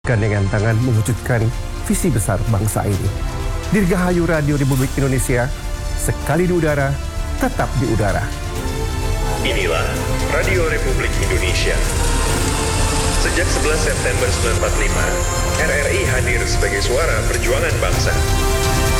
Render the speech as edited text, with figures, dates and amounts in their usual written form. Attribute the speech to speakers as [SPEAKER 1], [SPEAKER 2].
[SPEAKER 1] dengan tangan mewujudkan visi besar bangsa ini. Dirgahayu Radio Republik Indonesia, sekali di udara, tetap di udara.
[SPEAKER 2] Inilah Radio Republik Indonesia. Sejak 11 September 1945, RRI hadir sebagai suara perjuangan bangsa.